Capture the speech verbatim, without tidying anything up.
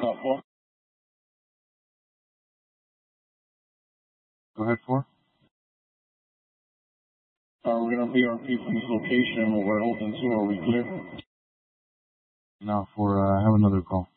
Uh, four. Go ahead, four. Uh, we're going to be our people in this location. We're open to. Are we clear? No, four. Uh, have another call.